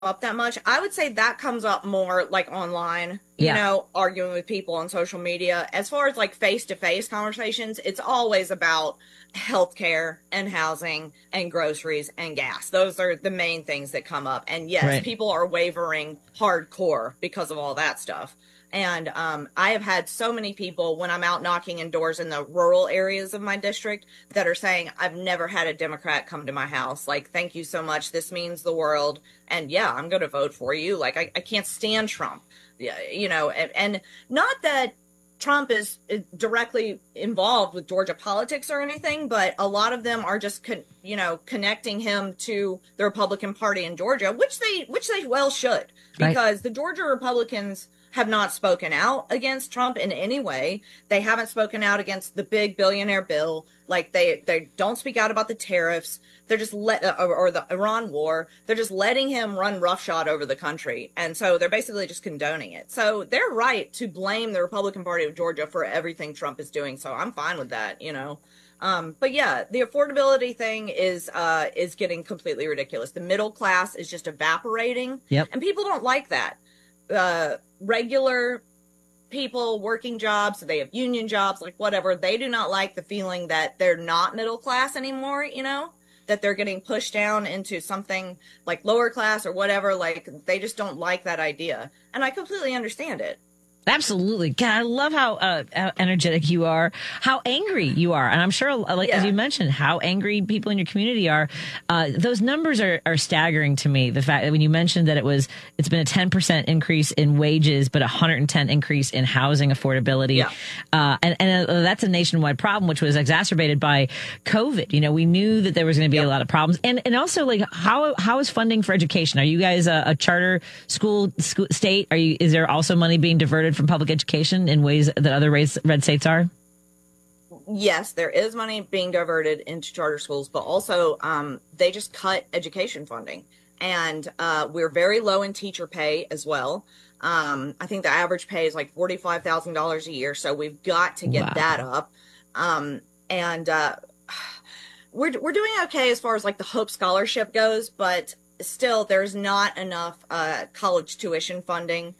up that much. I would say that comes up more like online, Yeah, arguing with people on social media. As far as like face to face conversations, it's always about healthcare and housing and groceries and gas. Those are the main things that come up. And yes, right. people are wavering hardcore because of all that stuff. And I have had so many people when I'm out knocking in doors in the rural areas of my district that are saying, I've never had a Democrat come to my house. Like, thank you so much. This means the world. And yeah, I'm going to vote for you. Like, I can't stand Trump. Yeah, and not that Trump is directly involved with Georgia politics or anything, but a lot of them are just, connecting him to the Republican Party in Georgia, which they well should, Right. because the Georgia Republicans have not spoken out against Trump in any way. They haven't spoken out against the big billionaire bill. Like they don't speak out about the tariffs. They're just or the Iran war. They're just letting him run roughshod over the country, and so they're basically just condoning it. So they're right to blame the Republican Party of Georgia for everything Trump is doing. So I'm fine with that. But yeah, the affordability thing is getting completely ridiculous. The middle class is just evaporating, Yep. and people don't like that. Regular people working jobs, so they have union jobs, like whatever, they do not like the feeling that they're not middle class anymore, that they're getting pushed down into something like lower class or whatever. Like they just don't like that idea. And I completely understand it. Absolutely. God, I love how energetic you are, how angry you are. And I'm sure, like, as you Yeah. mentioned, how angry people in your community are. Those numbers are staggering to me. The fact that when you mentioned that it's been a 10% increase in wages, but 110 increase in housing affordability. Yeah. And that's a nationwide problem, which was exacerbated by COVID. We knew that there was going to be a Yep. lot of problems. And also, like, how is funding for education? Are you guys a charter school state? Is there also money being diverted from public education in ways that other red states are? Yes, there is money being diverted into charter schools, but also they just cut education funding. And we're very low in teacher pay as well. I think the average pay is like $45,000 a year. So we've got to get that Wow. up. And we're doing okay as far as like the Hope Scholarship goes, but still there's not enough college tuition funding.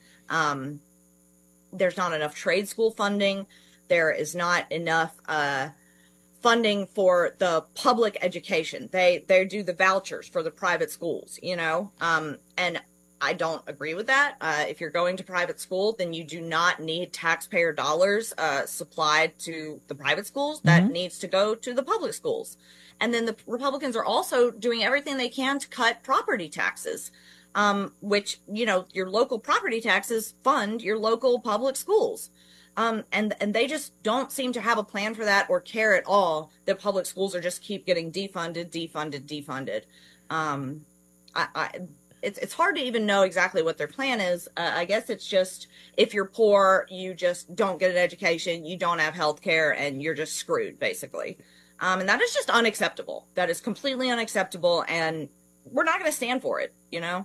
There's not enough trade school funding. There is not enough funding for the public education. They do the vouchers for the private schools. And I don't agree with that. If you're going to private school, then you do not need taxpayer dollars supplied to the private schools. That Hmm. needs to go to the public schools. And then the Republicans are also doing everything they can to cut property taxes, which, your local property taxes fund your local public schools. And they just don't seem to have a plan for that or care at all that public schools are just keep getting defunded. Um, I it's hard to even know exactly what their plan is. I guess it's just if you're poor, you just don't get an education, you don't have health care, and you're just screwed, basically. And that is just unacceptable. That is completely unacceptable, and we're not going to stand for it.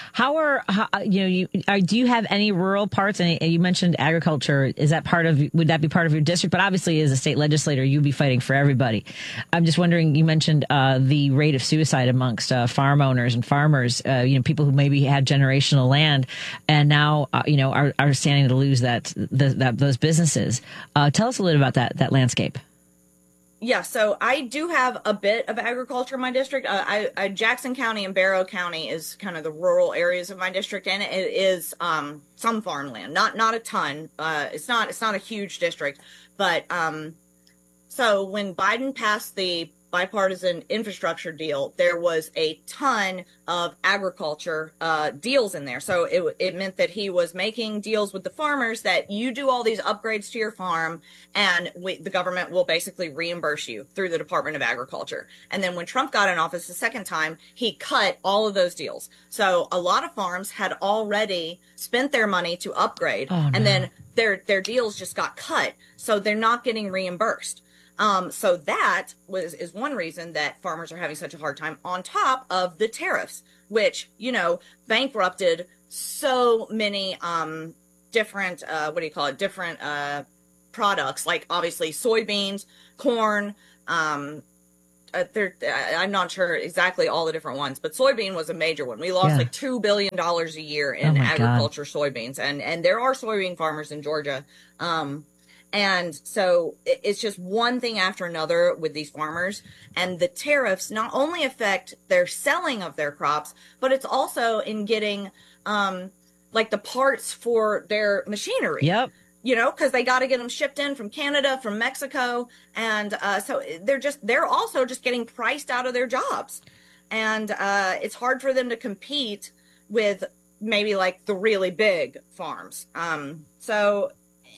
Do you have any rural parts? And you mentioned agriculture. Would that be part of your district? But obviously, as a state legislator, you'd be fighting for everybody. I'm just wondering, you mentioned the rate of suicide amongst farm owners and farmers, people who maybe had generational land and now, are standing to lose those businesses. Tell us a little about that landscape. Yeah, so I do have a bit of agriculture in my district. Jackson County and Barrow County is kind of the rural areas of my district, and it is some farmland, not a ton. It's not a huge district, but so when Biden passed the bipartisan infrastructure deal, there was a ton of agriculture deals in there. So it meant that he was making deals with the farmers that you do all these upgrades to your farm, and the government will basically reimburse you through the Department of Agriculture. And then when Trump got in office the second time, he cut all of those deals. So a lot of farms had already spent their money to upgrade, Oh, and no. then their deals just got cut. So they're not getting reimbursed. So that is one reason that farmers are having such a hard time, on top of the tariffs, which, bankrupted so many different different products, like obviously soybeans, corn, I'm not sure exactly all the different ones, but soybean was a major one. We lost Yeah. like $2 billion a year Oh in my God. agriculture soybeans, and there are soybean farmers in Georgia. Um, and so it's just one thing after another with these farmers. And the tariffs not only affect their selling of their crops, but it's also in getting like the parts for their machinery. Yep. You know, because they got to get them shipped in from Canada, from Mexico, and so they're also just getting priced out of their jobs, and it's hard for them to compete with maybe like the really big farms. So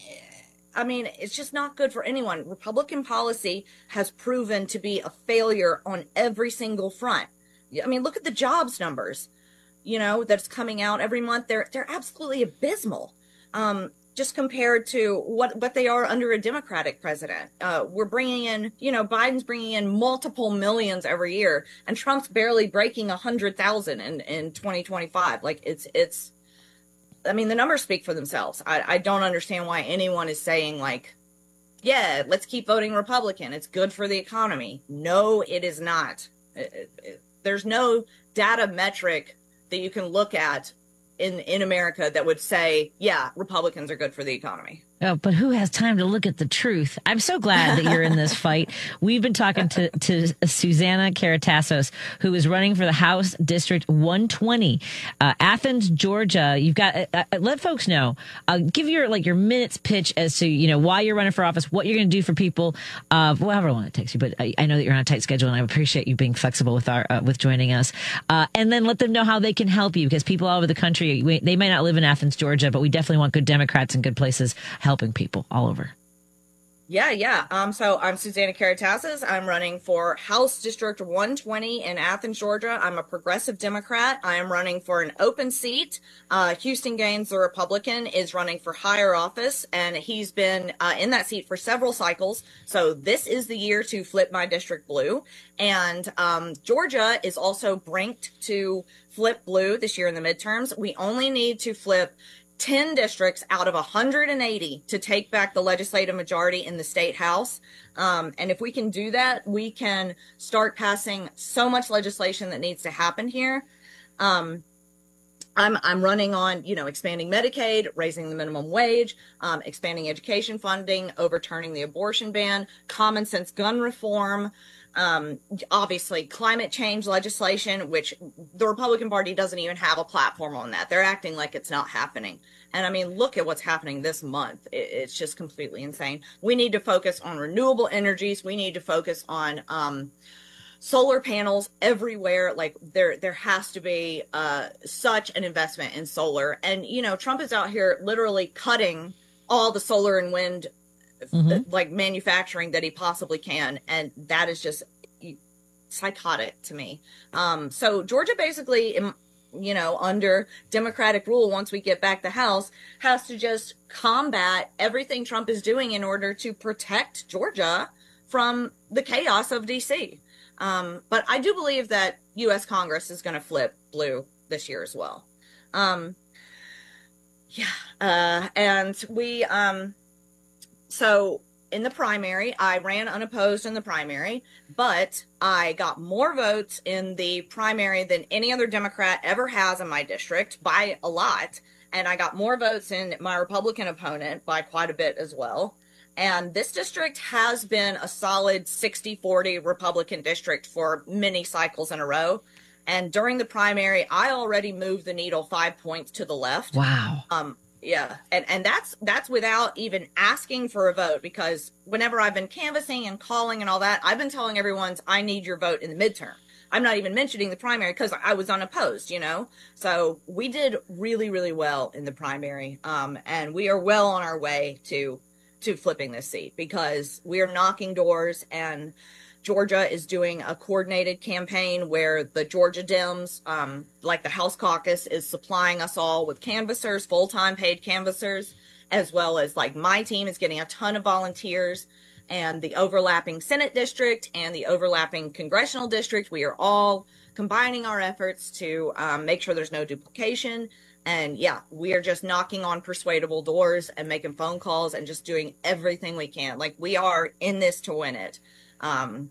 I mean, it's just not good for anyone. Republican policy has proven to be a failure on every single front. I mean, look at the jobs numbers, you know, that's coming out every month. They're absolutely abysmal. Just compared to what they are under a Democratic president. We're bringing in, you know, Biden's bringing in multiple millions every year, and Trump's barely breaking 100,000 in 2025. Like it's I mean, the numbers speak for themselves. I don't understand why anyone is saying like, yeah, let's keep voting Republican. It's good for the economy. No, it is not. There's no data metric that you can look at in America that would say, yeah, Republicans are good for the economy. Oh, but who has time to look at the truth? I'm so glad that you're in this fight. We've been talking to Susanna Karatassos, who is running for the House District 120, Athens, Georgia. You've got let folks know. Give your minutes pitch as to why you're running for office, what you're going to do for people, however long it takes you. But I know that you're on a tight schedule, and I appreciate you being flexible with with joining us. And then let them know how they can help you, because people all over the country, they might not live in Athens, Georgia, but we definitely want good Democrats and good places helping people all over. Yeah. So I'm Susanna Karatassos. I'm running for House District 120 in Athens, Georgia. I'm a progressive Democrat. I am running for an open seat. Houston Gaines, the Republican, is running for higher office, and he's been in that seat for several cycles. So this is the year to flip my district blue. And Georgia is also brinked to flip blue this year in the midterms. We only need to flip 10 districts out of 180 to take back the legislative majority in the state house. And if we can do that, we can start passing so much legislation that needs to happen here. I'm running on, expanding Medicaid, raising the minimum wage, expanding education funding, overturning the abortion ban, common sense gun reform, obviously climate change legislation, which the Republican Party doesn't even have a platform on that. They're acting like it's not happening. And I mean, look at what's happening this month. It's just completely insane. We need to focus on renewable energies. We need to focus on solar panels everywhere. Like there has to be such an investment in solar. And, Trump is out here literally cutting all the solar and wind like manufacturing that he possibly can. And that is just psychotic to me. So Georgia basically, under Democratic rule, once we get back the House, has to just combat everything Trump is doing in order to protect Georgia from the chaos of DC. But I do believe that U.S. Congress is going to flip blue this year as well. And we, so in the primary, I ran unopposed in the primary, but I got more votes in the primary than any other Democrat ever has in my district by a lot. And I got more votes in my Republican opponent by quite a bit as well. And this district has been a solid 60-40 Republican district for many cycles in a row. And during the primary, I already moved the needle 5 points to the left. Wow. Yeah. And that's without even asking for a vote, because whenever I've been canvassing and calling and all that, I've been telling everyone, I need your vote in the midterm. I'm not even mentioning the primary because I was unopposed, So we did really, really well in the primary. And we are well on our way to flipping this seat, because we are knocking doors, and Georgia is doing a coordinated campaign where the Georgia Dems, like the House Caucus, is supplying us all with canvassers, full-time paid canvassers, as well as like my team is getting a ton of volunteers, and the overlapping Senate district and the overlapping congressional district. We are all combining our efforts to make sure there's no duplication. And yeah, we are just knocking on persuadable doors and making phone calls and just doing everything we can. Like, we are in this to win it.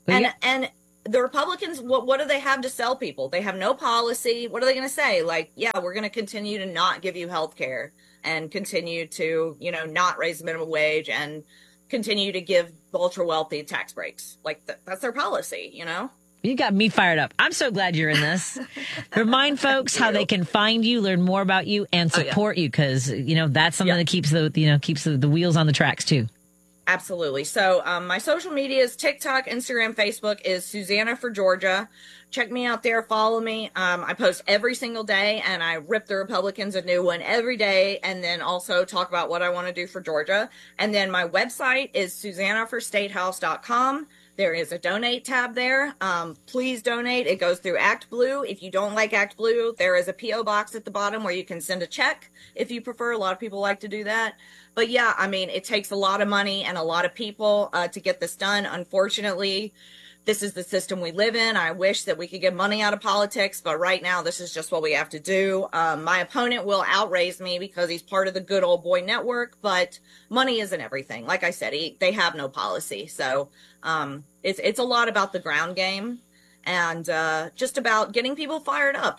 And the Republicans, what do they have to sell people? They have no policy. What are they going to say? Like, yeah, we're going to continue to not give you health care and continue to, not raise the minimum wage and continue to give the ultra wealthy tax breaks. Like, that's their policy, You got me fired up. I'm so glad you're in this. Remind folks how they can find you, learn more about you, and support you, because that's something that keeps the wheels on the tracks too. Absolutely. So my social media is TikTok, Instagram, Facebook is Susanna for Georgia. Check me out there. Follow me. I post every single day, and I rip the Republicans a new one every day, and then also talk about what I want to do for Georgia. And then my website is SusannaForStateHouse.com. There is a donate tab there. Please donate. It goes through ActBlue. If you don't like ActBlue, there is a P.O. box at the bottom where you can send a check if you prefer. A lot of people like to do that. But yeah, I mean, it takes a lot of money and a lot of people to get this done. Unfortunately, this is the system we live in. I wish that we could get money out of politics, but right now this is just what we have to do. My opponent will outraise me because he's part of the good old boy network, but money isn't everything. Like I said, they have no policy. So it's a lot about the ground game and just about getting people fired up,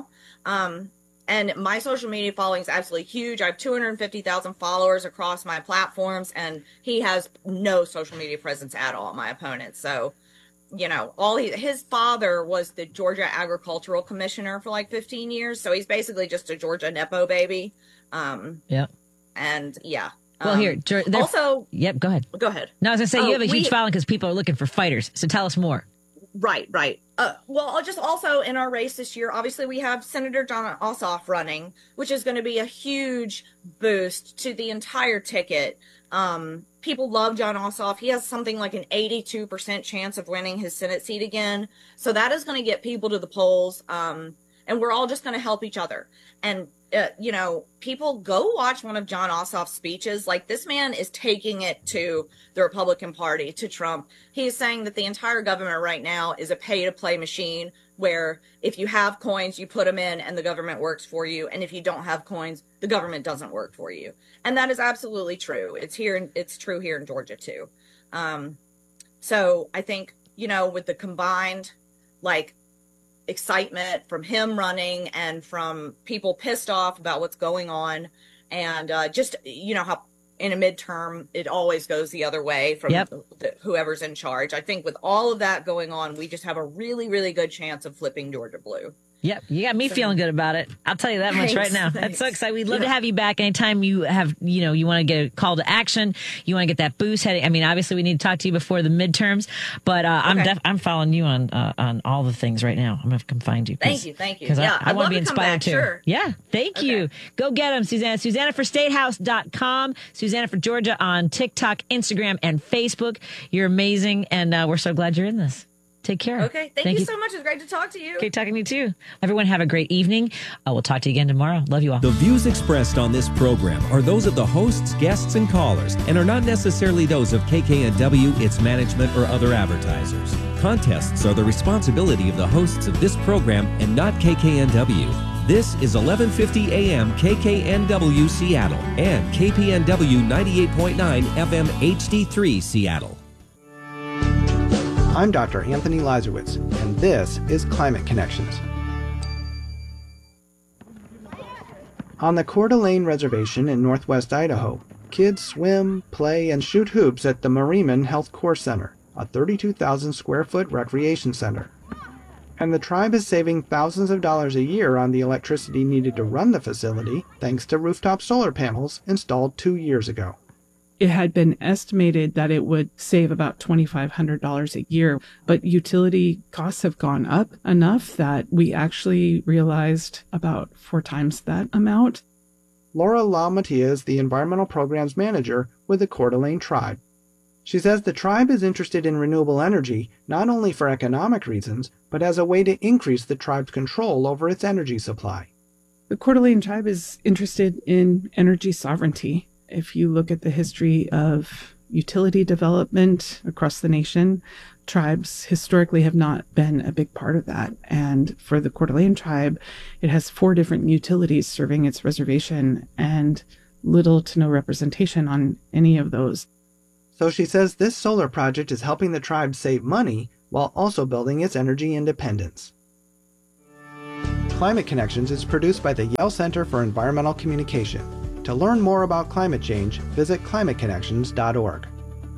And my social media following is absolutely huge. I have 250,000 followers across my platforms, and he has no social media presence at all, my opponent. So, his father was the Georgia Agricultural Commissioner for like 15 years. So he's basically just a Georgia Nepo baby. Yeah. And yeah. Well, here, also. Yep, go ahead. Go ahead. No, I was going to say, you have a huge following because people are looking for fighters. So tell us more. Right. Well, I'll just also in our race this year, obviously we have Senator Jon Ossoff running, which is going to be a huge boost to the entire ticket. People love Jon Ossoff. He has something like an 82% chance of winning his Senate seat again. So that is going to get people to the polls. And we're all just going to help each other. And, people go watch one of Jon Ossoff's speeches. Like, this man is taking it to the Republican Party, to Trump. He is saying that the entire government right now is a pay-to-play machine where if you have coins, you put them in and the government works for you. And if you don't have coins, the government doesn't work for you. And that is absolutely true. It's true here in Georgia too. So I think, with the combined, excitement from him running and from people pissed off about what's going on, and just how in a midterm it always goes the other way from whoever's in charge. I think with all of that going on, we just have a really, really good chance of flipping Georgia blue. Yep, you got me feeling good about it. I'll tell you that much right now. That's so exciting. We'd love to have you back anytime you have, you want to get a call to action. You want to get that boost heading. I mean, obviously we need to talk to you before the midterms, but I'm following you on all the things right now. I'm going to come find you. Thank you. Because I want to be inspired too. Sure. Yeah, thank you. Go get them, Susanna. SusannaForStateHouse.com. Susanna for Georgia on TikTok, Instagram, and Facebook. You're amazing, and we're so glad you're in this. Take care. Okay. Thank you so much. It's great to talk to you. Great talking to you, too. Everyone have a great evening. We'll talk to you again tomorrow. Love you all. The views expressed on this program are those of the hosts, guests, and callers, and are not necessarily those of KKNW, its management, or other advertisers. Contests are the responsibility of the hosts of this program and not KKNW. This is 1150 AM KKNW Seattle and KPNW 98.9 FM HD3 Seattle. I'm Dr. Anthony Lazarowitz, and this is Climate Connections. On the Coeur d'Alene Reservation in northwest Idaho, kids swim, play, and shoot hoops at the Mariman Health Core Center, a 32,000 square foot recreation center. And the tribe is saving thousands of dollars a year on the electricity needed to run the facility thanks to rooftop solar panels installed 2 years ago. It had been estimated that it would save about $2,500 a year, but utility costs have gone up enough that we actually realized about 4 times that amount. Laura LaMattia is the Environmental Programs Manager with the Coeur d'Alene Tribe. She says the tribe is interested in renewable energy not only for economic reasons, but as a way to increase the tribe's control over its energy supply. The Coeur d'Alene Tribe is interested in energy sovereignty. If you look at the history of utility development across the nation, tribes historically have not been a big part of that. And for the Coeur d'Alene Tribe, it has 4 different utilities serving its reservation and little to no representation on any of those. So she says this solar project is helping the tribe save money, while also building its energy independence. Climate Connections is produced by the Yale Center for Environmental Communication. To learn more about climate change, visit climateconnections.org.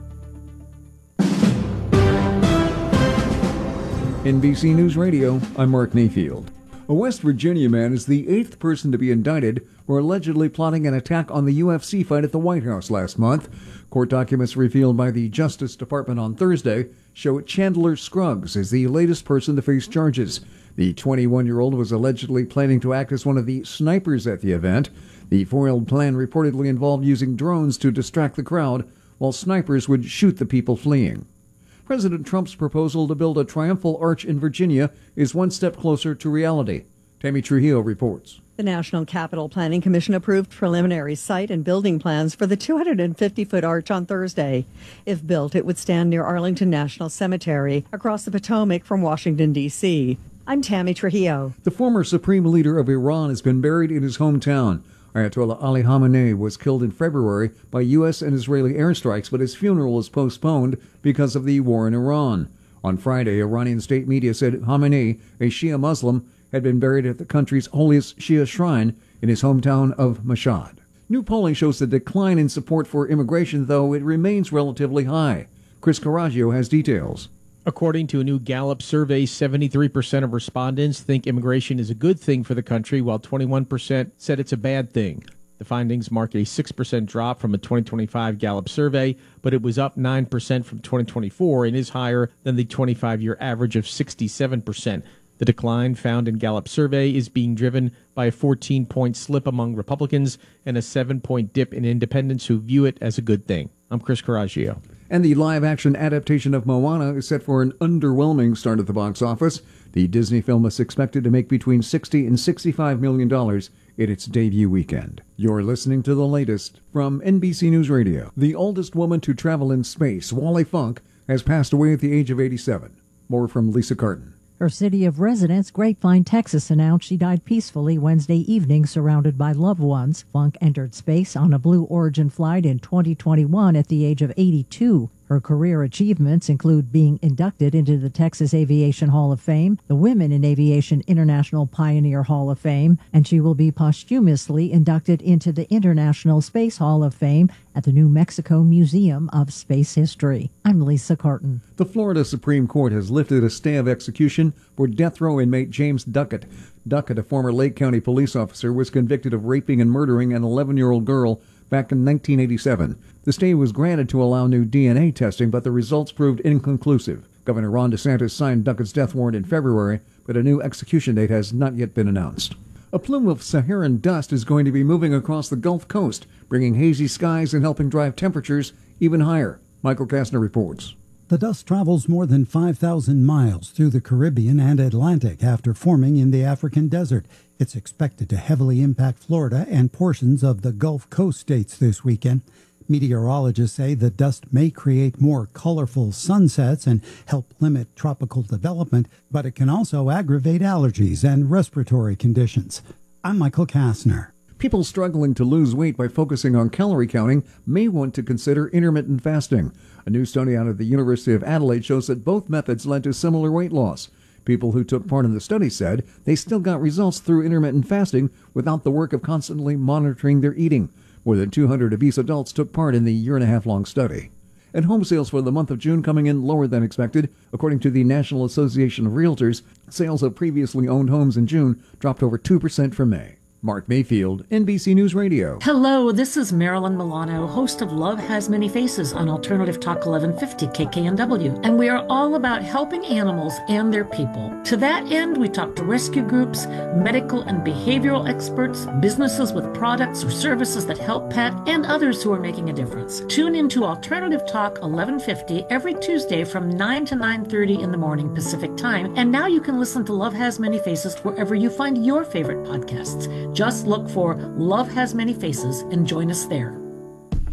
NBC News Radio, I'm Mark Mayfield. A West Virginia man is the 8th person to be indicted for allegedly plotting an attack on the UFC fight at the White House last month. Court documents revealed by the Justice Department on Thursday show Chandler Scruggs is the latest person to face charges. The 21-year-old was allegedly planning to act as one of the snipers at the event. The foiled plan reportedly involved using drones to distract the crowd, while snipers would shoot the people fleeing. President Trump's proposal to build a triumphal arch in Virginia is one step closer to reality. Tammy Trujillo reports. The National Capital Planning Commission approved preliminary site and building plans for the 250-foot arch on Thursday. If built, it would stand near Arlington National Cemetery, across the Potomac from Washington, D.C. I'm Tammy Trujillo. The former supreme leader of Iran has been buried in his hometown. Ayatollah Ali Khamenei was killed in February by U.S. and Israeli airstrikes, but his funeral was postponed because of the war in Iran. On Friday, Iranian state media said Khamenei, a Shia Muslim, had been buried at the country's holiest Shia shrine in his hometown of Mashhad. New polling shows a decline in support for immigration, though it remains relatively high. Chris Caraggio has details. According to a new Gallup survey, 73% of respondents think immigration is a good thing for the country, while 21% said it's a bad thing. The findings mark a 6% drop from a 2025 Gallup survey, but it was up 9% from 2024 and is higher than the 25-year average of 67%. The decline found in Gallup survey is being driven by a 14-point slip among Republicans and a 7-point dip in independents who view it as a good thing. I'm Chris Caraggio. And the live-action adaptation of Moana is set for an underwhelming start at the box office. The Disney film is expected to make between $60 and $65 million in its debut weekend. You're listening to the latest from NBC News Radio. The oldest woman to travel in space, Wally Funk, has passed away at the age of 87. More from Lisa Carton. Her city of residence, Grapevine, Texas, announced she died peacefully Wednesday evening surrounded by loved ones. Funk entered space on a Blue Origin flight in 2021 at the age of 82. Her career achievements include being inducted into the Texas Aviation Hall of Fame, the Women in Aviation International Pioneer Hall of Fame, and she will be posthumously inducted into the International Space Hall of Fame at the New Mexico Museum of Space History. I'm Lisa Carton. The Florida Supreme Court has lifted a stay of execution for death row inmate James Duckett. Duckett, a former Lake County police officer, was convicted of raping and murdering an 11-year-old girl back in 1987. The stay was granted to allow new DNA testing, but the results proved inconclusive. Governor Ron DeSantis signed Duckett's death warrant in February, but a new execution date has not yet been announced. A plume of Saharan dust is going to be moving across the Gulf Coast, bringing hazy skies and helping drive temperatures even higher. Michael Kastner reports. The dust travels more than 5,000 miles through the Caribbean and Atlantic after forming in the African desert. It's expected to heavily impact Florida and portions of the Gulf Coast states this weekend. Meteorologists say the dust may create more colorful sunsets and help limit tropical development, but it can also aggravate allergies and respiratory conditions. I'm Michael Kastner. People struggling to lose weight by focusing on calorie counting may want to consider intermittent fasting. A new study out of the University of Adelaide shows that both methods led to similar weight loss. People who took part in the study said they still got results through intermittent fasting without the work of constantly monitoring their eating. More than 200 obese adults took part in the year-and-a-half-long study. And home sales for the month of June coming in lower than expected. According to the National Association of Realtors, sales of previously owned homes in June dropped over 2% from May. Mark Mayfield, NBC News Radio. Hello, this is Marilyn Milano, host of Love Has Many Faces on Alternative Talk 1150 KKNW, and we are all about helping animals and their people. To that end, we talk to rescue groups, medical and behavioral experts, businesses with products or services that help pet, and others who are making a difference. Tune into Alternative Talk 1150 every Tuesday from 9 to 9:30 in the morning Pacific Time, and now you can listen to Love Has Many Faces wherever you find your favorite podcasts. Just look for Love Has Many Faces and join us there.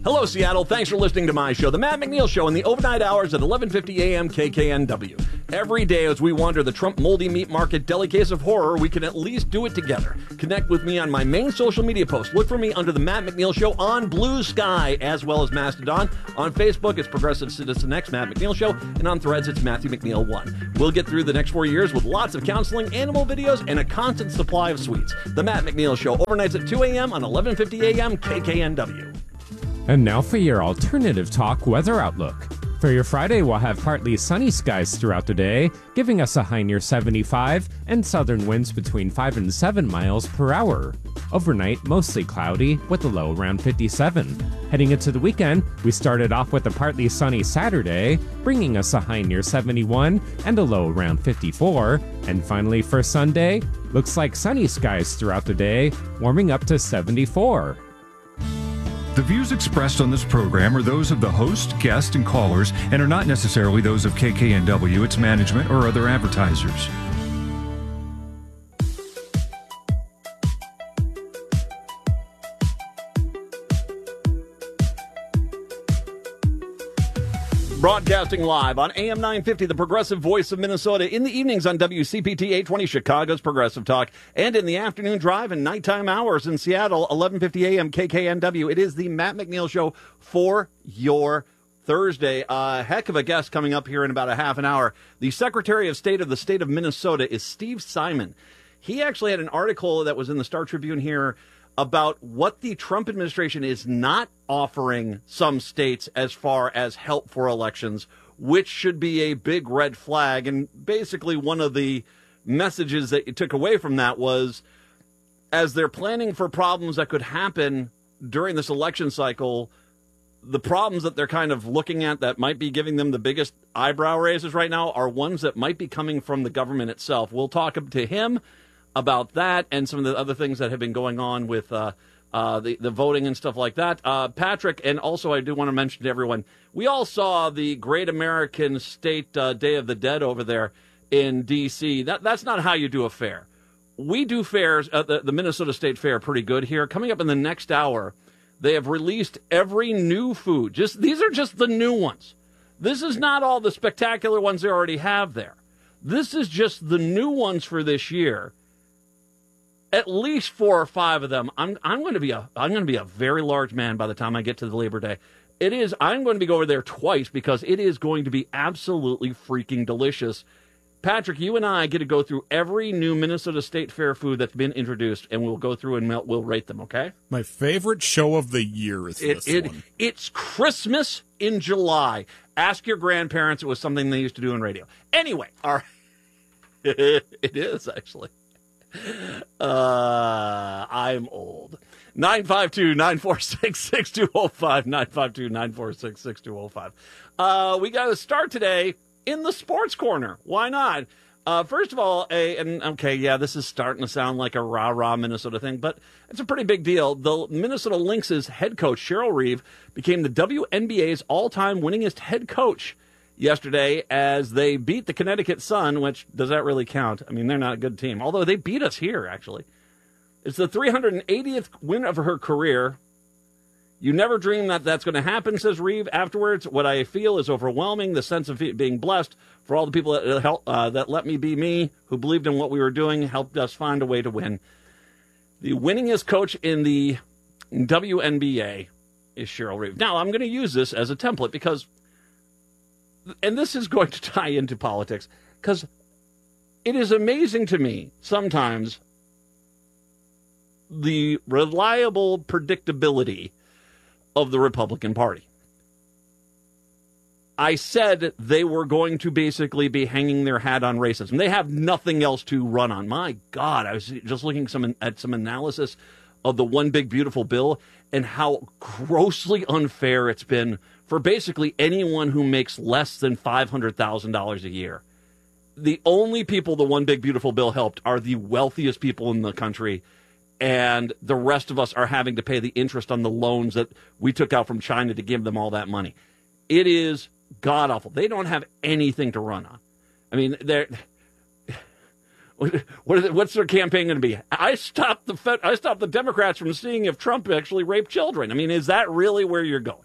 Hello, Seattle. Thanks for listening to my show, The Matt McNeil Show, in the overnight hours at 11:50 a.m. KKNW. Every day as we wander the Trump moldy meat market deli case of horror, we can at least do it together. Connect with me on my main social media post. Look for me under The Matt McNeil Show on Blue Sky, as well as Mastodon. On Facebook, it's Progressive Citizen X, Matt McNeil Show, and on Threads, it's Matthew McNeil 1. We'll get through the next 4 years with lots of counseling, animal videos, and a constant supply of sweets. The Matt McNeil Show, overnights at 2 a.m. on 11:50 a.m. KKNW. And now for your alternative talk weather outlook. For your Friday, we'll have partly sunny skies throughout the day, giving us a high near 75 and southern winds between 5 and 7 miles per hour. Overnight, mostly cloudy with a low around 57. Heading into the weekend, we started off with a partly sunny Saturday, bringing us a high near 71 and a low around 54. And finally for Sunday, looks like sunny skies throughout the day, warming up to 74. The views expressed on this program are those of the host, guest, and callers and are not necessarily those of KKNW, its management, or other advertisers. Broadcasting live on AM 950, the Progressive Voice of Minnesota, in the evenings on WCPT 820, Chicago's Progressive Talk, and in the afternoon drive and nighttime hours in Seattle, 1150 AM KKNW. It is the Matt McNeil Show for your Thursday. Heck of a guest coming up here in about a half an hour. The Secretary of State of the state of Minnesota is Steve Simon. He actually had an article that was in the Star Tribune here about what the Trump administration is not offering some states as far as help for elections, which should be a big red flag. And basically one of the messages that you took away from that was, as they're planning for problems that could happen during this election cycle, the problems that they're kind of looking at that might be giving them the biggest eyebrow raises right now are ones that might be coming from the government itself. We'll talk to him about that and some of the other things that have been going on with the voting and stuff like that. Patrick, and also I do want to mention to everyone, we all saw the Great American State Day of the Dead over there in D.C. That's not how you do a fair. We do fairs at the Minnesota State Fair pretty good here. Coming up in the next hour, they have released every new food. These are just the new ones. This is not all the spectacular ones they already have there. This is just the new ones for this year. At least 4 or 5 of them. I'm going to be a very large man by the time I get to the Labor Day. I'm going to be over there twice because it is going to be absolutely freaking delicious. Patrick, you and I get to go through every new Minnesota State Fair food that's been introduced, and we'll go through and we'll rate them, okay? My favorite show of the year is this one. It's Christmas in July. Ask your grandparents. It was something they used to do in radio. Anyway, all right. It is, actually. I'm old. 952-946-6205. 952-946-6205. We got to start today in the sports corner. Why not? First of all, this is starting to sound like a rah-rah Minnesota thing, but it's a pretty big deal. The Minnesota Lynx' head coach, Cheryl Reeve, became the WNBA's all-time winningest head coach yesterday as they beat the Connecticut Sun, which, does that really count? I mean, they're not a good team, although they beat us here, actually. It's the 380th win of her career. You never dream that that's going to happen, says Reeve. Afterwards, what I feel is overwhelming, the sense of being blessed for all the people that let me be me, who believed in what we were doing, helped us find a way to win. The winningest coach in the WNBA is Cheryl Reeve. Now, I'm going to use this as a template because, and this is going to tie into politics, because it is amazing to me sometimes the reliable predictability of the Republican Party. I said they were going to basically be hanging their hat on racism. They have nothing else to run on. My God, I was just looking at some analysis of the One Big Beautiful Bill and how grossly unfair it's been for basically anyone who makes less than $500,000 a year. The only people the One Big Beautiful Bill helped are the wealthiest people in the country, and the rest of us are having to pay the interest on the loans that we took out from China to give them all that money. It is god-awful. They don't have anything to run on. I mean, What's their campaign going to be? I stopped the Democrats from seeing if Trump actually raped children. I mean, is that really where you're going?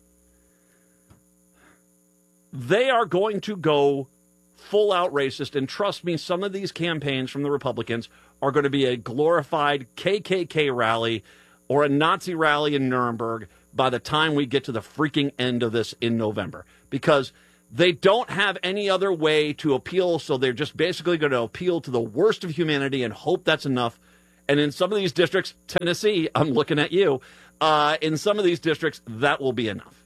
They are going to go full out racist, and trust me, some of these campaigns from the Republicans are going to be a glorified KKK rally or a Nazi rally in Nuremberg by the time we get to the freaking end of this in November, because they don't have any other way to appeal, so they're just basically going to appeal to the worst of humanity and hope that's enough. And in some of these districts, Tennessee, I'm looking at you, in some of these districts, that will be enough.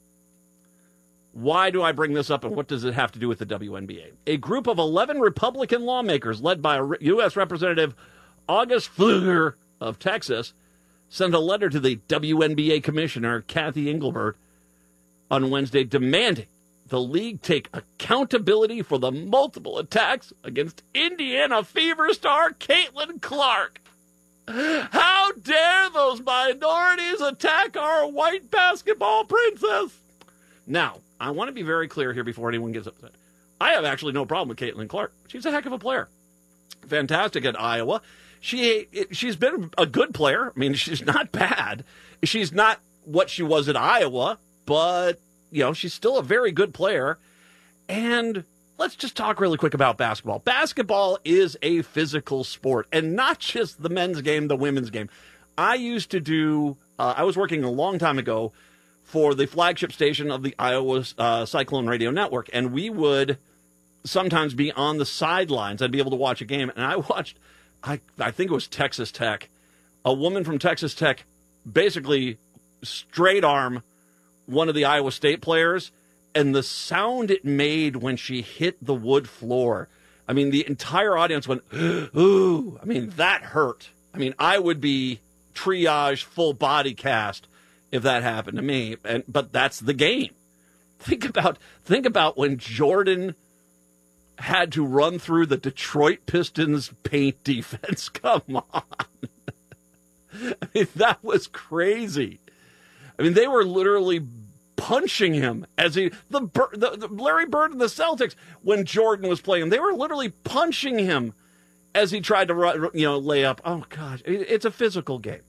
Why do I bring this up, and what does it have to do with the WNBA? A group of 11 Republican lawmakers led by U.S. Representative August Pfluger of Texas sent a letter to the WNBA commissioner, Kathy Engelbert, on Wednesday demanding the league take accountability for the multiple attacks against Indiana Fever star Caitlin Clark. How dare those minorities attack our white basketball princess? Now, I want to be very clear here before anyone gets upset. I have actually no problem with Caitlin Clark. She's a heck of a player. Fantastic at Iowa. She's been a good player. I mean, she's not bad. She's not what she was at Iowa, but, you know, she's still a very good player. And let's just talk really quick about basketball. Basketball is a physical sport, and not just the men's game, the women's game. I used to do, I was working a long time ago for the flagship station of the Iowa Cyclone Radio Network, and we would sometimes be on the sidelines. I'd be able to watch a game, and I watched, I think it was Texas Tech, a woman from Texas Tech basically straight arm one of the Iowa State players, and the sound it made when she hit the wood floor, I mean, the entire audience went, ooh, I mean, that hurt. I mean, I would be triage full body cast if that happened to me, but that's the game. Think about when Jordan had to run through the Detroit Pistons paint defense. Come on. I mean, that was crazy. I mean, they were literally punching him as the Larry Bird and the Celtics, when Jordan was playing, they were literally punching him as he tried to lay up. Oh, gosh, it's a physical game.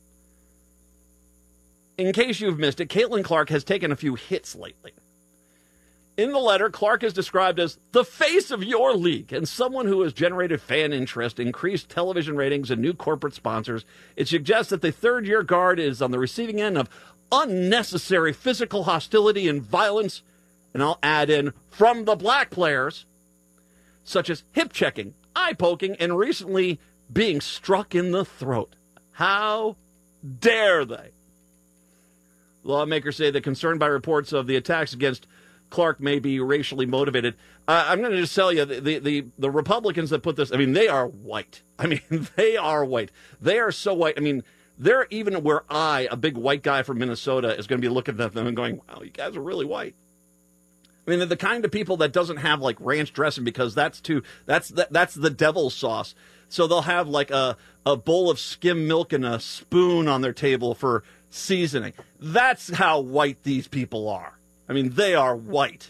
In case you've missed it, Caitlin Clark has taken a few hits lately. In the letter, Clark is described as the face of your league and someone who has generated fan interest, increased television ratings, and new corporate sponsors. It suggests that the third-year guard is on the receiving end of unnecessary physical hostility and violence, and I'll add in, from the black players, such as hip-checking, eye-poking, and recently being struck in the throat. How dare they? Lawmakers say they're concerned by reports of the attacks against Clark may be racially motivated. I'm going to just tell you, the Republicans that put this, I mean, they are white. I mean, they are white. They are so white. I mean, they're even where a big white guy from Minnesota, is going to be looking at them and going, wow, you guys are really white. I mean, they're the kind of people that doesn't have, like, ranch dressing, because that's the devil's sauce. So they'll have, like, a bowl of skim milk and a spoon on their table for seasoning. That's how white these people are. I mean, they are white.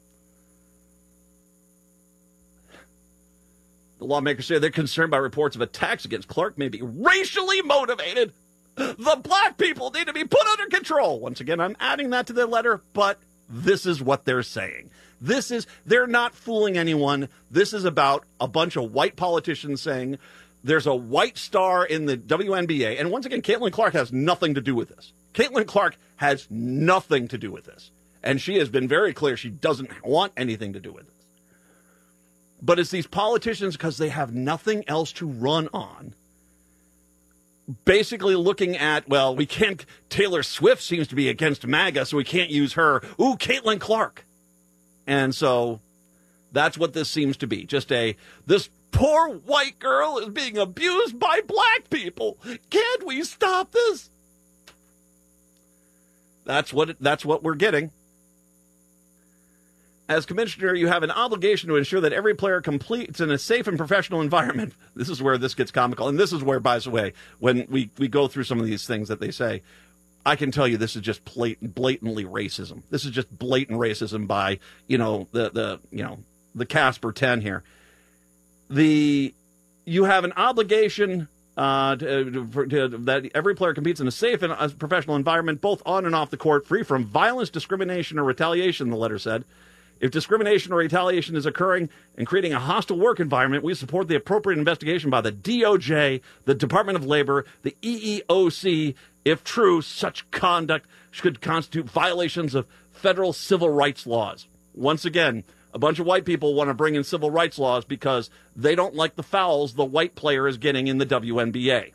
The lawmakers say they're concerned by reports of attacks against Clark may be racially motivated. The black people need to be put under control. Once again, I'm adding that to their letter, but this is what they're saying. They're not fooling anyone. This is about a bunch of white politicians saying there's a white star in the WNBA. And once again, Caitlin Clark has nothing to do with this. Caitlin Clark has nothing to do with this. And she has been very clear she doesn't want anything to do with this. But it's these politicians, because they have nothing else to run on, basically looking at, well, we can't, Taylor Swift seems to be against MAGA, so we can't use her. Ooh, Caitlin Clark. And so that's what this seems to be. Just this poor white girl is being abused by black people. Can't we stop this? That's what we're getting. As commissioner, you have an obligation to ensure that every player completes in a safe and professional environment. This is where this gets comical. And this is where, by the way, when we go through some of these things that they say, I can tell you this is just blatantly racism. This is just blatant racism by, the Casper 10 here. The you have an obligation that every player competes in a safe and professional environment, both on and off the court, free from violence, discrimination, or retaliation, the letter said. If discrimination or retaliation is occurring and creating a hostile work environment, we support the appropriate investigation by the DOJ, the Department of Labor, the EEOC. If true, such conduct should constitute violations of federal civil rights laws. Once again, a bunch of white people want to bring in civil rights laws because they don't like the fouls the white player is getting in the WNBA.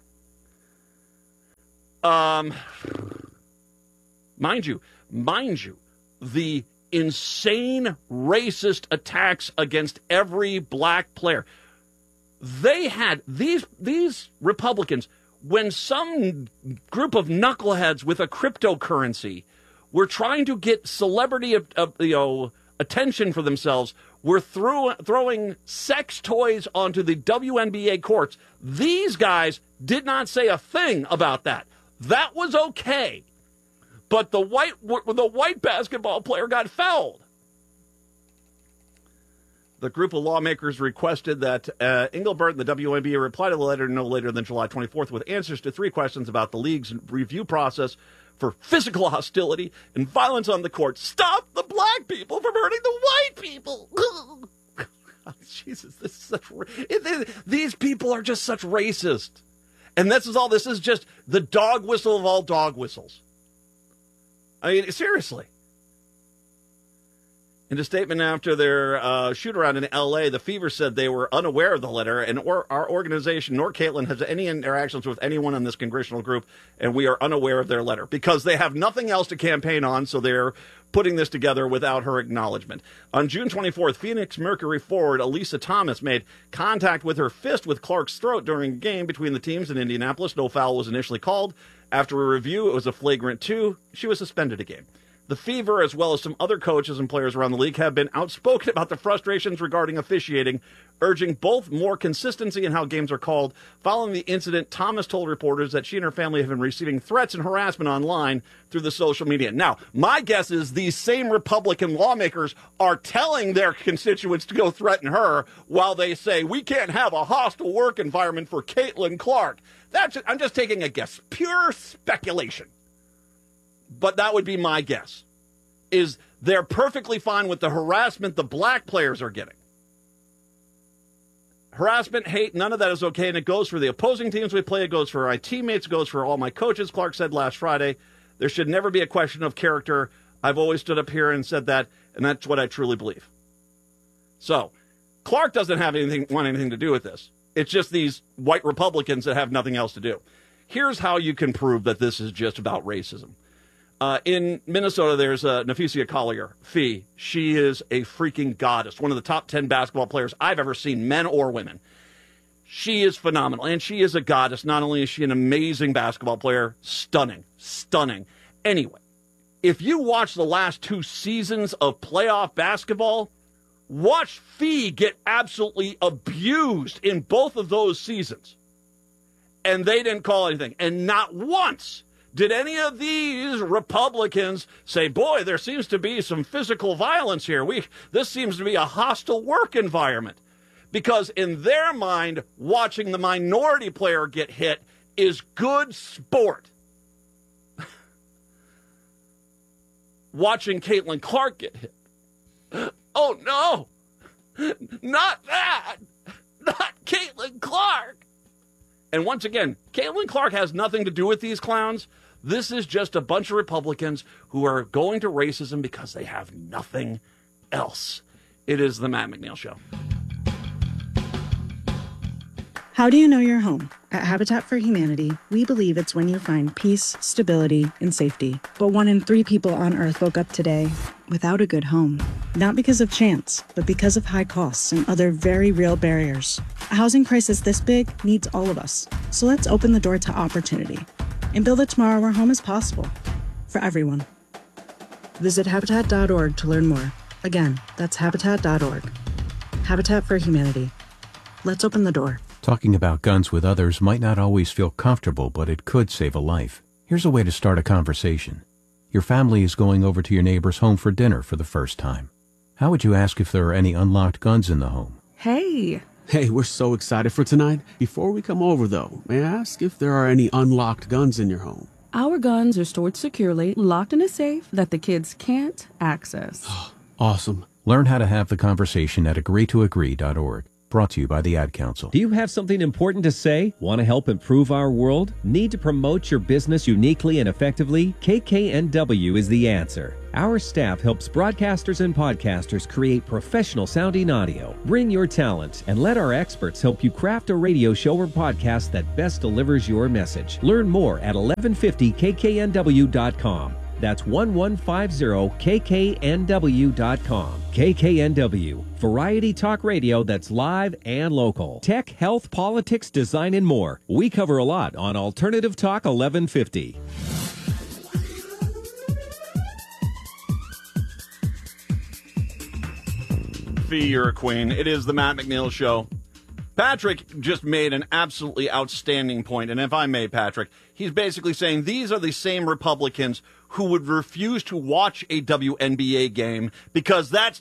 Mind you, the insane racist attacks against every black player. They had these Republicans, when some group of knuckleheads with a cryptocurrency were trying to get celebrity attention for themselves, were throwing sex toys onto the WNBA courts. These guys did not say a thing about that. That was okay. But the white basketball player got fouled. The group of lawmakers requested that Engelbert and the WNBA reply to the letter no later than July 24th with answers to 3 questions about the league's review process for physical hostility and violence on the court. Stop the black people from hurting the white people. Jesus, these people are just such racist. And this is just the dog whistle of all dog whistles. I mean, seriously. In a statement after their shoot-around in L.A., the Fever said they were unaware of the letter, and our organization, nor Caitlin, has any interactions with anyone in this congressional group, and we are unaware of their letter because they have nothing else to campaign on, so they're putting this together without her acknowledgement. On June 24th, Phoenix Mercury forward Elisa Thomas made contact with her fist with Clark's throat during a game between the teams in Indianapolis. No foul was initially called. After a review, it was a flagrant 2. She was suspended a game. The Fever, as well as some other coaches and players around the league, have been outspoken about the frustrations regarding officiating, urging both more consistency in how games are called. Following the incident, Thomas told reporters that she and her family have been receiving threats and harassment online through the social media. Now, my guess is these same Republican lawmakers are telling their constituents to go threaten her while they say, we can't have a hostile work environment for Caitlin Clark. I'm just taking a guess. Pure speculation. But that would be my guess, is they're perfectly fine with the harassment the black players are getting. Harassment, hate, none of that is okay, and it goes for the opposing teams we play, it goes for my teammates, it goes for all my coaches, Clark said last Friday. There should never be a question of character. I've always stood up here and said that, and that's what I truly believe. So, Clark doesn't want anything to do with this. It's just these white Republicans that have nothing else to do. Here's how you can prove that this is just about racism. In Minnesota, there's Napheesa Collier, Fee. She is a freaking goddess, one of the top 10 basketball players I've ever seen, men or women. She is phenomenal, and she is a goddess. Not only is she an amazing basketball player, stunning. Anyway, if you watch the last 2 seasons of playoff basketball, watch Fee get absolutely abused in both of those seasons. And they didn't call anything. And not once did any of these Republicans say, boy, there seems to be some physical violence here. This seems to be a hostile work environment. Because in their mind, watching the minority player get hit is good sport. Watching Caitlin Clark get hit. Oh, no. Not that. Not Caitlin Clark. And once again, Caitlin Clark has nothing to do with these clowns. This is just a bunch of Republicans who are going to racism because they have nothing else. It is the Matt McNeil Show. How do you know your home? At Habitat for Humanity, we believe it's when you find peace, stability, and safety. But 1 in 3 people on Earth woke up today without a good home. Not because of chance, but because of high costs and other very real barriers. A housing crisis this big needs all of us. So let's open the door to opportunity and build a tomorrow where home is possible for everyone. Visit Habitat.org to learn more. Again, that's Habitat.org. Habitat for Humanity. Let's open the door. Talking about guns with others might not always feel comfortable, but it could save a life. Here's a way to start a conversation. Your family is going over to your neighbor's home for dinner for the first time. How would you ask if there are any unlocked guns in the home? Hey, Hey, we're so excited for tonight. Before we come over, though, may I ask if there are any unlocked guns in your home? Our guns are stored securely, locked in a safe that the kids can't access. Awesome. Learn how to have the conversation at agreetoagree.org. Brought to you by the Ad Council. Do you have something important to say? Want to help improve our world? Need to promote your business uniquely and effectively? KKNW is the answer. Our staff helps broadcasters and podcasters create professional sounding audio. Bring your talent and let our experts help you craft a radio show or podcast that best delivers your message. Learn more at 1150kknw.com. That's 1150kknw.com. KKNW, variety talk radio that's live and local. Tech, health, politics, design, and more. We cover a lot on Alternative Talk 1150. Fee, you're a queen. It is the Matt McNeil Show. Patrick just made an absolutely outstanding point, and if I may, Patrick, he's basically saying these are the same Republicans who would refuse to watch a WNBA game because that's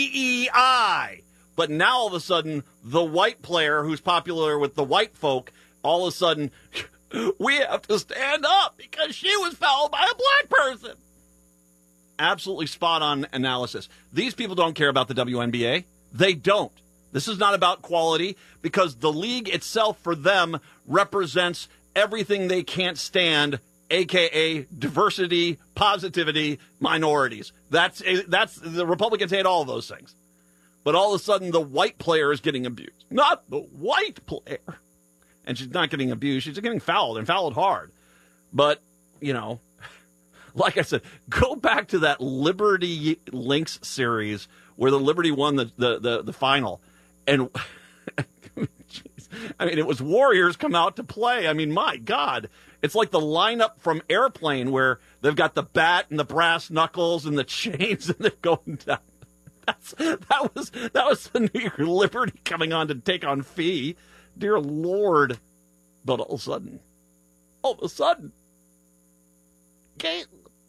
DEI. But now all of a sudden, the white player who's popular with the white folk, all of a sudden, we have to stand up because she was fouled by a black person. Absolutely spot-on analysis. These people don't care about the WNBA. They don't. This is not about quality because the league itself for them represents everything they can't stand, a.k.a. diversity, positivity, minorities. That's the Republicans hate all of those things. But all of a sudden, the white player is getting abused. Not the white player. And she's not getting abused. She's getting fouled, and fouled hard. But, you know, like I said, go back to that Liberty Lynx series where the Liberty won the final. And, I mean, it was Warriors come out to play. I mean, my God. It's like the lineup from Airplane where they've got the bat and the brass knuckles and the chains and they're going down. That was the New York Liberty coming on to take on Fee. Dear Lord. But all of a sudden. Okay.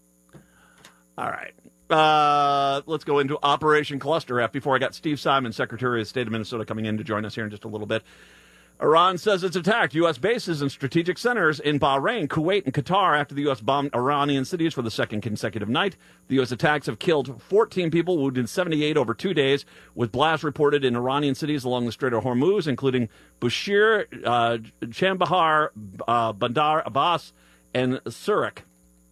All right. Let's go into Operation Cluster F before I got Steve Simon, Secretary of State of Minnesota, coming in to join us here in just a little bit. Iran says it's attacked U.S. bases and strategic centers in Bahrain, Kuwait, and Qatar after the U.S. bombed Iranian cities for the second consecutive night. The U.S. attacks have killed 14 people, wounded 78 over 2 days, with blasts reported in Iranian cities along the Strait of Hormuz, including Bushehr, Chandahar, Bandar Abbas, and Surak.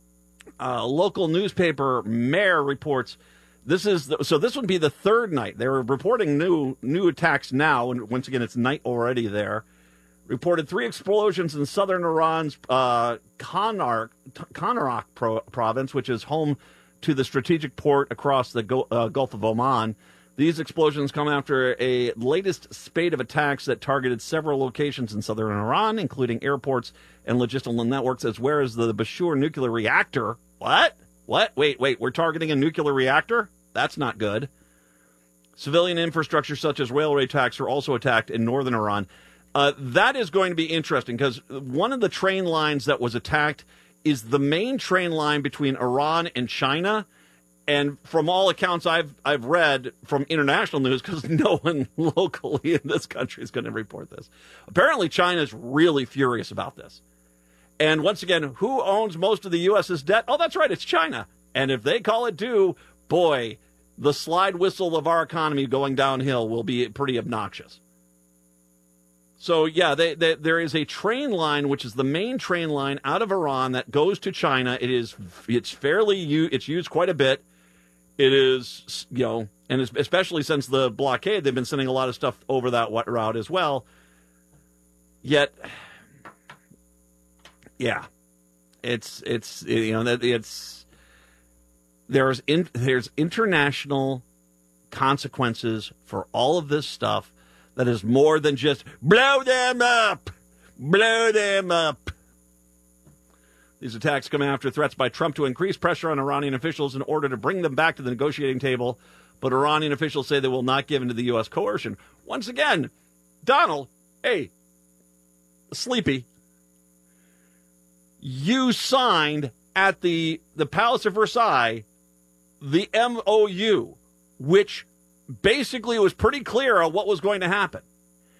Local newspaper Mer reports this would be the third night. They were reporting new attacks now, and once again, it's night already there. Reported 3 explosions in southern Iran's Konarak province, which is home to the strategic port across the Gulf of Oman. These explosions come after a latest spate of attacks that targeted several locations in southern Iran, including airports and logistical networks, as well as the Bushehr nuclear reactor. What? Wait, we're targeting a nuclear reactor? That's not good. Civilian infrastructure such as railway tracks are also attacked in northern Iran. That is going to be interesting because one of the train lines that was attacked is the main train line between Iran and China. And from all accounts I've read from international news, because no one locally in this country is going to report this, apparently China is really furious about this. And once again, who owns most of the U.S.'s debt? Oh, that's right, it's China. And if they call it due, boy, the slide whistle of our economy going downhill will be pretty obnoxious. So, yeah, there is a train line, which is the main train line out of Iran that goes to China. It's used quite a bit. It is, and especially since the blockade, they've been sending a lot of stuff over that route as well. Yet, yeah, there's international consequences for all of this stuff that is more than just blow them up. These attacks come after threats by Trump to increase pressure on Iranian officials in order to bring them back to the negotiating table. But Iranian officials say they will not give in to the U.S. coercion. Once again, Donald, hey, Sleepy, you signed at the Palace of Versailles the MOU, which basically was pretty clear on what was going to happen.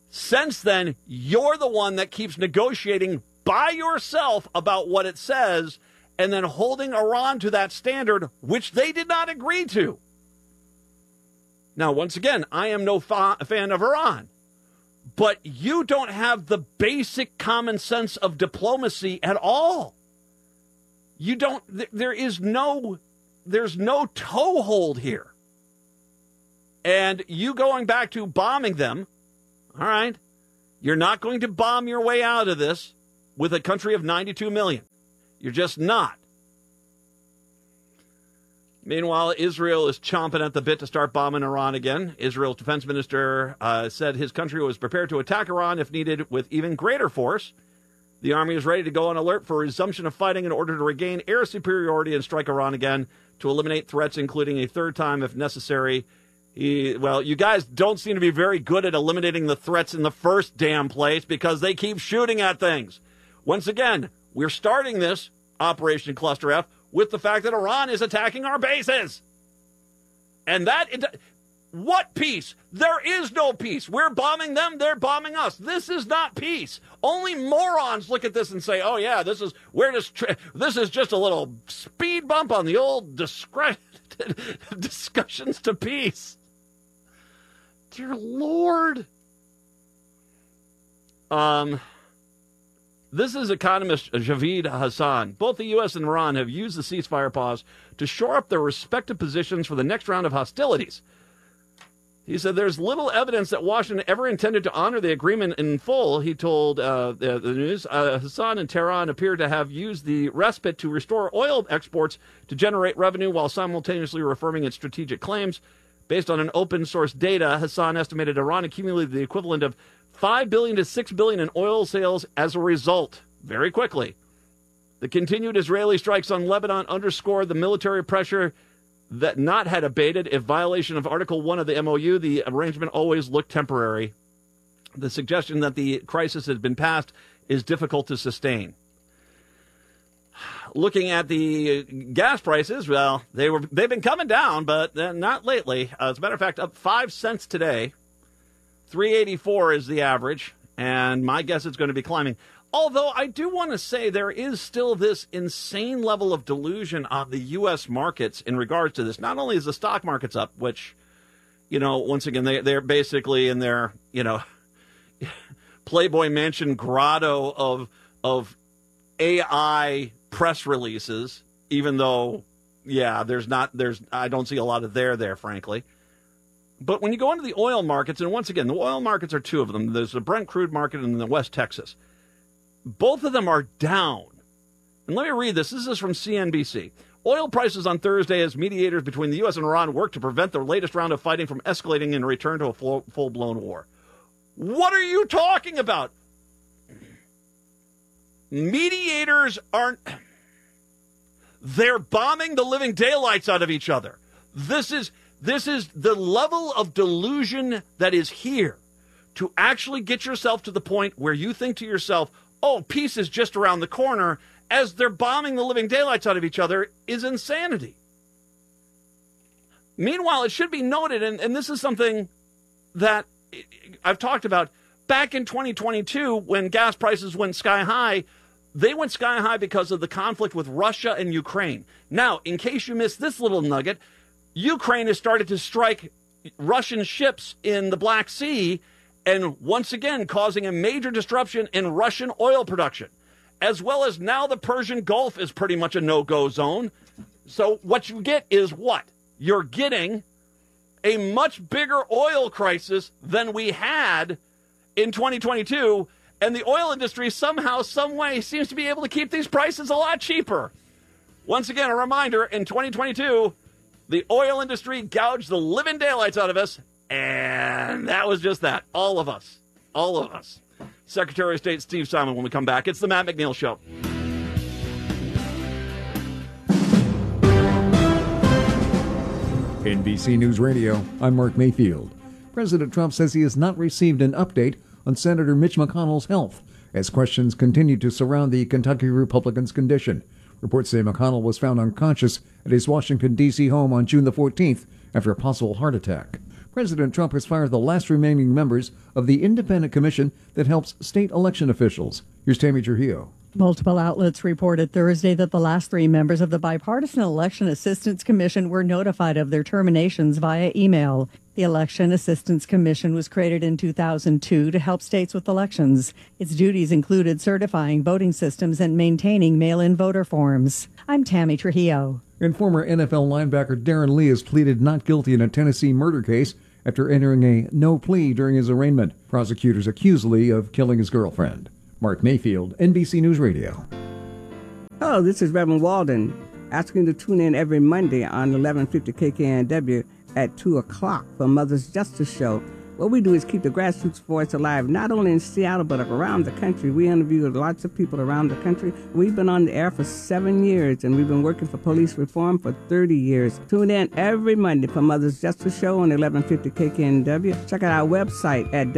Since then, you're the one that keeps negotiating by yourself about what it says and then holding Iran to that standard, which they did not agree to. Now, once again, I am no fan of Iran, but you don't have the basic common sense of diplomacy at all. You don't, there's no toehold here. And you going back to bombing them, all right, you're not going to bomb your way out of this with a country of 92 million. You're just not. Meanwhile, Israel is chomping at the bit to start bombing Iran again. Israel's defense minister said his country was prepared to attack Iran if needed with even greater force. The army is ready to go on alert for resumption of fighting in order to regain air superiority and strike Iran again to eliminate threats, including a third time if necessary. Well, you guys don't seem to be very good at eliminating the threats in the first damn place because they keep shooting at things. Once again, we're starting this Operation Cluster F with the fact that Iran is attacking our bases. And what peace? There is no peace. We're bombing them, they're bombing us. This is not peace. Only morons look at this and say, oh yeah, this is just a little speed bump on the old discussions to peace. Dear Lord. This is economist Javid Hassan. Both the U.S. and Iran have used the ceasefire pause to shore up their respective positions for the next round of hostilities. He said there's little evidence that Washington ever intended to honor the agreement in full, he told the news. Hassan and Tehran appear to have used the respite to restore oil exports to generate revenue while simultaneously reaffirming its strategic claims. Based on an open-source data, Hassan estimated Iran accumulated the equivalent of $5 billion to $6 billion in oil sales as a result, very quickly. The continued Israeli strikes on Lebanon underscored the military pressure that not had abated. If violation of Article 1 of the MOU, the arrangement always looked temporary. The suggestion that the crisis has been passed is difficult to sustain. Looking at the gas prices, well, they've been coming down, but not lately. As a matter of fact, up 5 cents today. $3.84 is the average, and my guess it's going to be climbing. Although I do want to say there is still this insane level of delusion on the U.S. markets in regards to this. Not only is the stock markets up, which, once again, they're basically in their, Playboy Mansion grotto of AI press releases, even though, I don't see a lot of there, frankly. But when you go into the oil markets, and once again, the oil markets are two of them. There's the Brent crude market and the West Texas. Both of them are down. And let me read this. This is from CNBC. Oil prices on Thursday as mediators between the U.S. and Iran work to prevent the latest round of fighting from escalating and return to a full-blown war. What are you talking about? Mediators aren't... They're bombing the living daylights out of each other. This is the level of delusion that is here to actually get yourself to the point where you think to yourself, oh, peace is just around the corner, as they're bombing the living daylights out of each other, is insanity. Meanwhile, it should be noted, and this is something that I've talked about, back in 2022, when gas prices went sky high, they went sky high because of the conflict with Russia and Ukraine. Now, in case you missed this little nugget, Ukraine has started to strike Russian ships in the Black Sea and once again causing a major disruption in Russian oil production, as well as now the Persian Gulf is pretty much a no-go zone. So what you get is what? You're getting a much bigger oil crisis than we had in 2022, and the oil industry somehow, some way seems to be able to keep these prices a lot cheaper. Once again, a reminder, in 2022, the oil industry gouged the living daylights out of us, and that was just that. All of us. All of us. Secretary of State Steve Simon when we come back. It's the Matt McNeil Show. NBC News Radio, I'm Mark Mayfield. President Trump says he has not received an update on Senator Mitch McConnell's health as questions continue to surround the Kentucky Republican's condition. Reports say McConnell was found unconscious at his Washington, D.C. home on June the 14th after a possible heart attack. President Trump has fired the last remaining members of the independent commission that helps state election officials. Here's Tammy Trujillo. Multiple outlets reported Thursday that the last 3 members of the Bipartisan Election Assistance Commission were notified of their terminations via email. The Election Assistance Commission was created in 2002 to help states with elections. Its duties included certifying voting systems and maintaining mail-in voter forms. I'm Tammy Trujillo. And former NFL linebacker Darren Lee has pleaded not guilty in a Tennessee murder case after entering a no plea during his arraignment. Prosecutors accuse Lee of killing his girlfriend. Mark Mayfield, NBC News Radio. Hello, this is Reverend Walden, asking you to tune in every Monday on 1150 KKNW at 2 o'clock for Mother's Justice Show. What we do is keep the grassroots voice alive, not only in Seattle, but around the country. We interview lots of people around the country. We've been on the air for 7 years, and we've been working for police reform for 30 years. Tune in every Monday for Mother's Justice Show on 1150 KKNW. Check out our website at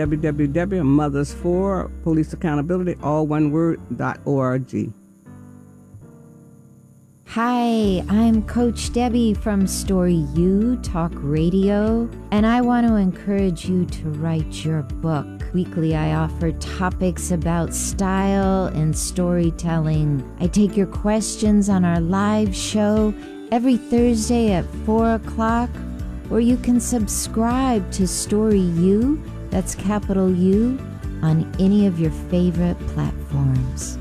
www.mothers4policeaccountability, all one word, .org. Hi, I'm Coach Debbie from Story U Talk Radio, and I want to encourage you to write your book. Weekly, I offer topics about style and storytelling. I take your questions on our live show every Thursday at 4 o'clock, or you can subscribe to Story U, that's capital U, on any of your favorite platforms.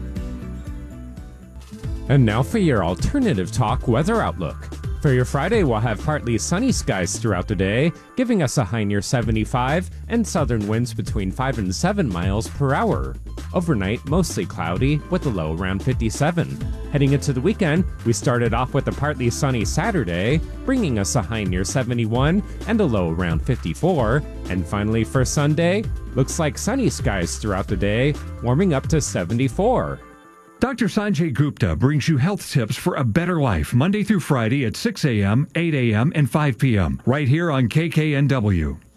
And now for your alternative talk weather outlook. For your Friday, we'll have partly sunny skies throughout the day, giving us a high near 75 and southern winds between 5 and 7 miles per hour. Overnight, mostly cloudy with a low around 57. Heading into the weekend, we started off with a partly sunny Saturday, bringing us a high near 71 and a low around 54. And finally for Sunday, looks like sunny skies throughout the day, warming up to 74. Dr. Sanjay Gupta brings you health tips for a better life Monday through Friday at 6 a.m., 8 a.m., and 5 p.m. right here on KKNW.